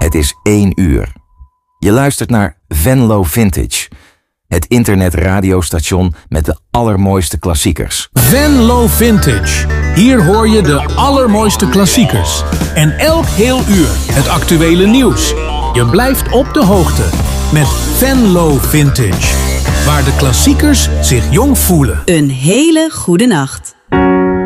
Het is 1 uur. Je luistert naar Venlo Vintage. Het internetradiostation met de allermooiste klassiekers. Venlo Vintage. Hier hoor je de allermooiste klassiekers. En elk heel uur het actuele nieuws. Je blijft op de hoogte met Venlo Vintage. Waar de klassiekers zich jong voelen. Een hele goede nacht.